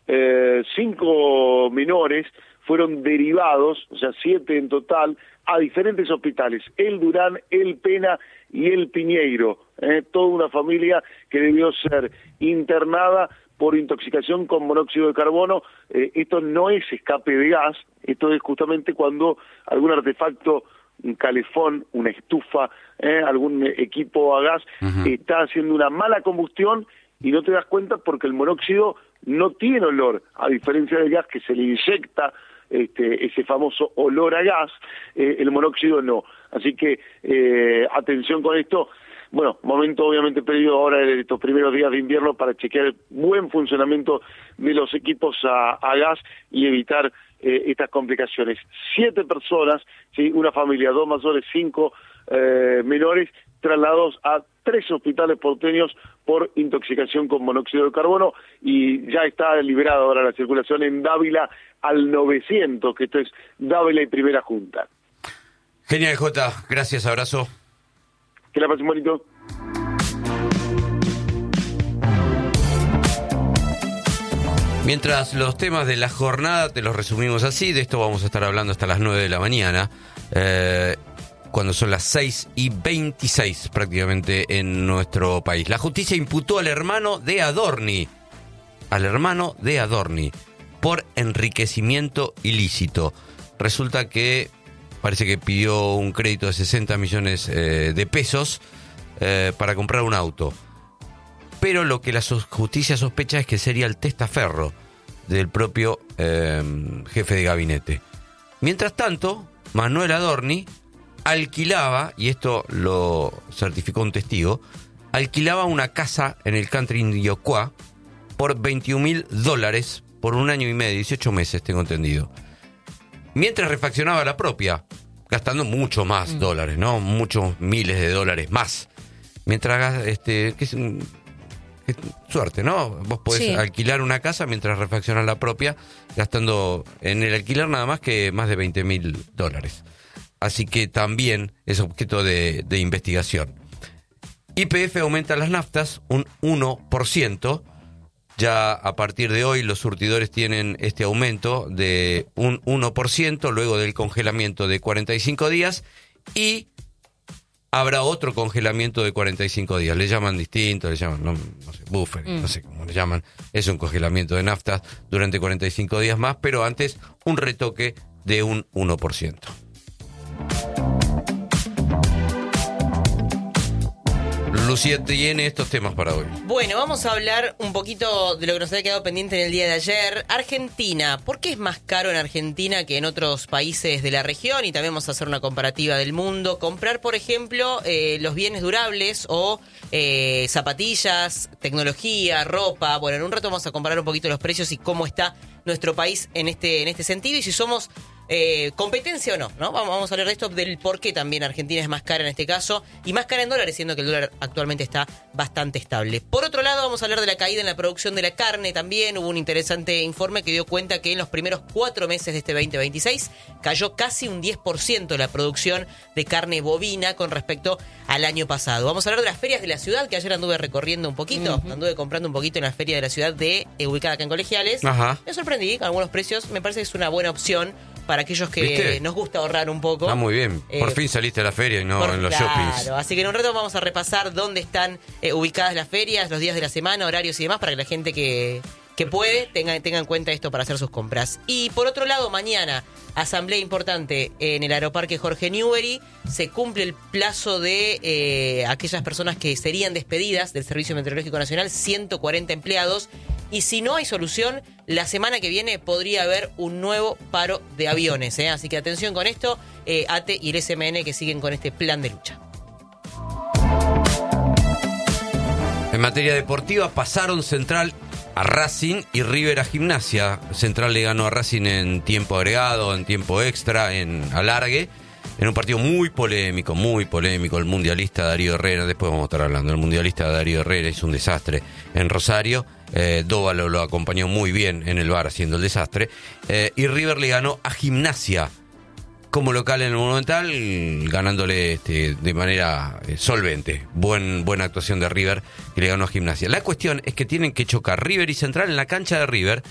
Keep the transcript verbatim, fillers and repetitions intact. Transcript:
eh, cinco menores fueron derivados, o sea, siete en total, a diferentes hospitales, el Durán, el Pena y el Piñeiro, eh, toda una familia que debió ser internada por intoxicación con monóxido de carbono. Eh, esto no es escape de gas, esto es justamente cuando algún artefacto, un calefón, una estufa, eh, algún equipo a gas, uh-huh. está haciendo una mala combustión y no te das cuenta porque el monóxido no tiene olor, a diferencia del gas que se le inyecta este, ese famoso olor a gas, eh, el monóxido no. Así que eh, atención con esto. Bueno, momento obviamente previo ahora de estos primeros días de invierno para chequear el buen funcionamiento de los equipos a, a gas y evitar eh, estas complicaciones. Siete personas, ¿sí? Una familia, dos mayores, cinco eh, menores, trasladados a tres hospitales porteños por intoxicación con monóxido de carbono, y ya está liberada ahora la circulación en Dávila al novecientos, que esto es Dávila y Primera Junta. Genial, Jota. Gracias, abrazo. Que la pasen bonito. Mientras los temas de la jornada te los resumimos así, de esto vamos a estar hablando hasta las nueve de la mañana, eh, cuando son las seis y veintiséis prácticamente en nuestro país. La justicia imputó al hermano de Adorni, al hermano de Adorni, por enriquecimiento ilícito. Resulta que parece que pidió un crédito de sesenta millones eh, de pesos eh, para comprar un auto. Pero lo que la justicia sospecha es que sería el testaferro del propio eh, jefe de gabinete. Mientras tanto, Manuel Adorni alquilaba, y esto lo certificó un testigo, alquilaba una casa en el country Indiocuá por veintiún mil dólares por un año y medio, dieciocho meses, tengo entendido. Mientras refaccionaba la propia, gastando mucho más mm. dólares, ¿no? Muchos miles de dólares más. Mientras, este, que es un, que, suerte, ¿no? Vos podés sí. alquilar una casa mientras refaccionas la propia, gastando en el alquiler nada más que más de veinte mil dólares. Así que también es objeto de, de investigación. Y P F aumenta las naftas un uno por ciento. Ya a partir de hoy los surtidores tienen este aumento de un uno por ciento luego del congelamiento de cuarenta y cinco días, y habrá otro congelamiento de cuarenta y cinco días. Le llaman distinto, le llaman, no, no sé, buffer, mm. no sé cómo le llaman. Es un congelamiento de naftas durante cuarenta y cinco días más, pero antes un retoque de un uno por ciento. Lucía tiene estos temas para hoy. Bueno, vamos a hablar un poquito de lo que nos había quedado pendiente en el día de ayer. Argentina, ¿por qué es más caro en Argentina que en otros países de la región? Y también vamos a hacer una comparativa del mundo. Comprar, por ejemplo, eh, los bienes durables o eh, zapatillas, tecnología, ropa. Bueno, en un rato vamos a comparar un poquito los precios y cómo está nuestro país en este, en este sentido, y si somos Eh, competencia o no, ¿no? Vamos, vamos a hablar de esto, del por qué también Argentina es más cara en este caso, y más cara en dólares, siendo que el dólar actualmente está bastante estable. Por otro lado, vamos a hablar de la caída en la producción de la carne también. Hubo un interesante informe que dio cuenta que en los primeros cuatro meses de este veinte veintiséis cayó casi un diez por ciento la producción de carne bovina con respecto al año pasado. Vamos a hablar de las ferias de la ciudad, que ayer anduve recorriendo un poquito, uh-huh. anduve comprando un poquito en la feria de la ciudad de eh, ubicada acá en Colegiales. Ajá. Me sorprendí con algunos precios, me parece que es una buena opción para aquellos que ¿Viste? Nos gusta ahorrar un poco. Ah, muy bien. Por eh, fin saliste a la feria y no por, en los claro, shoppings. Claro, así que en un rato vamos a repasar dónde están eh, ubicadas las ferias, los días de la semana, horarios y demás, para que la gente que, que puede tenga, tenga en cuenta esto para hacer sus compras. Y por otro lado, mañana, asamblea importante en el Aeroparque Jorge Newbery. Se cumple el plazo de eh, aquellas personas que serían despedidas del Servicio Meteorológico Nacional, ciento cuarenta empleados. Y si no hay solución, la semana que viene podría haber un nuevo paro de aviones, ¿eh? Así que atención con esto, eh, A T E y el S M N que siguen con este plan de lucha. En materia deportiva, pasaron Central a Racing y River a Gimnasia. Central le ganó a Racing en tiempo agregado, en tiempo extra, en alargue, en un partido muy polémico, muy polémico. El mundialista Darío Herrera, después vamos a estar hablando, el mundialista Darío Herrera hizo un desastre en Rosario. Eh, Dóvalo lo acompañó muy bien en el V A R haciendo el desastre. Eh, y River le ganó a Gimnasia como local en el Monumental, ganándole este, de manera eh, solvente. Buen, buena actuación de River, que le ganó a Gimnasia. La cuestión es que tienen que chocar River y Central en la cancha de River.